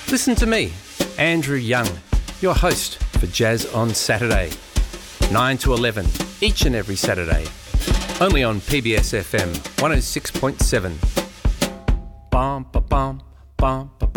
Listen to me, Andrew Young, your host for Jazz on Saturday, 9 to 11, each and every Saturday, only on PBS FM 106.7. Bum, ba, bum, bum, ba,